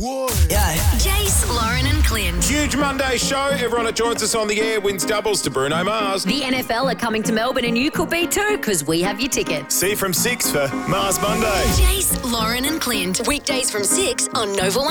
Yeah. Jace, Lauren and Clint. Huge Monday show. Everyone that joins us on the air wins doubles to Bruno Mars. The NFL are coming to Melbourne and you could be too because we have your ticket. See from 6 for Mars Monday. Jace, Lauren and Clint. Weekdays from 6 on Nova 1.